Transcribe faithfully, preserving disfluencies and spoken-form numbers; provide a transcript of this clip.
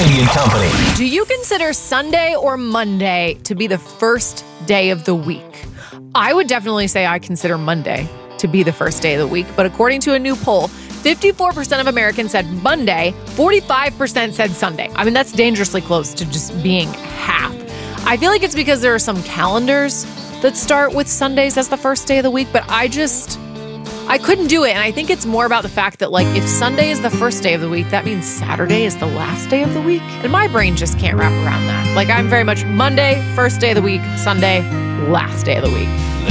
Candy and Company. Do you consider Sunday or Monday to be the first day of the week? I would definitely say I consider Monday to be the first day of the week, but according to a new poll, fifty-four percent of Americans said Monday, forty-five percent said Sunday. I mean, that's dangerously close to just being half. I feel like it's because there are some calendars that start with Sundays as the first day of the week, but I just, I couldn't do it. And I think it's more about the fact that, like, if Sunday is the first day of the week, that means Saturday is the last day of the week. And my brain just can't wrap around that. Like, I'm very much Monday, first day of the week, Sunday, last day of the week.